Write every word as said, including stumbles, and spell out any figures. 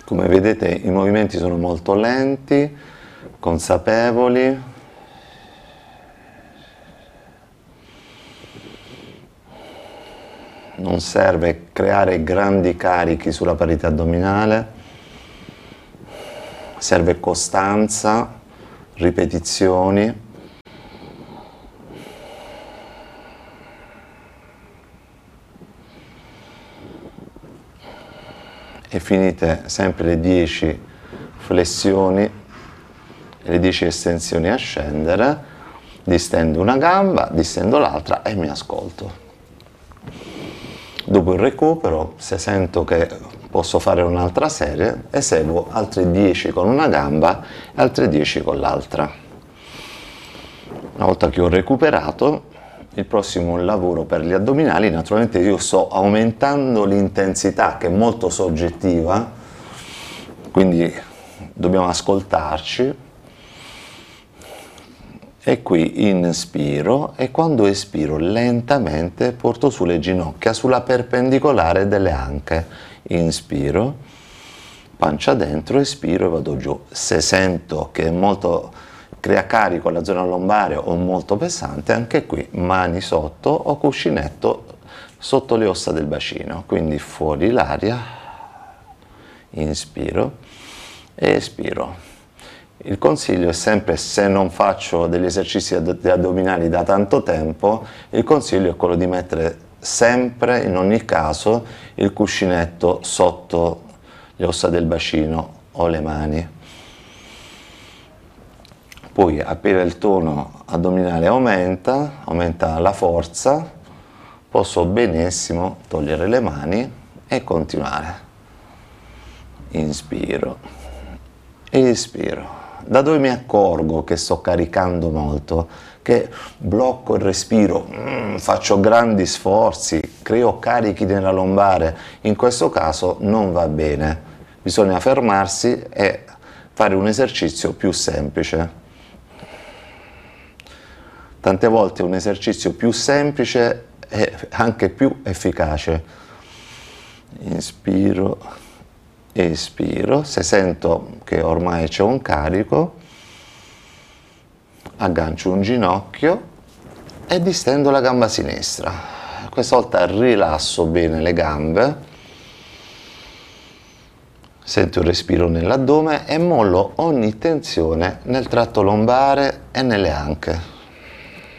Come vedete i movimenti sono molto lenti, consapevoli. Non serve creare grandi carichi sulla parete addominale, serve costanza, ripetizioni. E finite sempre le dieci flessioni e le dieci estensioni a scendere, distendo una gamba, distendo l'altra e mi ascolto. Dopo il recupero, se sento che posso fare un'altra serie, eseguo altre dieci con una gamba e altre dieci con l'altra. Una volta che ho recuperato, il prossimo lavoro per gli addominali, naturalmente io sto aumentando l'intensità che è molto soggettiva, quindi dobbiamo ascoltarci. E qui inspiro e quando espiro lentamente porto su le ginocchia sulla perpendicolare delle anche. Inspiro, pancia dentro, espiro e vado giù. Se sento che è molto crea carico alla zona lombare o molto pesante, anche qui mani sotto o cuscinetto sotto le ossa del bacino, quindi fuori l'aria, inspiro e espiro. Il consiglio è sempre, se non faccio degli esercizi addominali da tanto tempo, il consiglio è quello di mettere sempre, in ogni caso, il cuscinetto sotto le ossa del bacino o le mani. Poi appena il tono addominale aumenta, aumenta la forza, posso benissimo togliere le mani e continuare. Inspiro, espiro. Da dove mi accorgo che sto caricando molto, che blocco il respiro, mm, faccio grandi sforzi, creo carichi nella lombare, in questo caso non va bene. Bisogna fermarsi e fare un esercizio più semplice. Tante volte un esercizio più semplice è anche più efficace. Inspiro, espiro. Se sento che ormai c'è un carico, aggancio un ginocchio e distendo la gamba sinistra. Questa volta rilasso bene le gambe, sento il respiro nell'addome e mollo ogni tensione nel tratto lombare e nelle anche.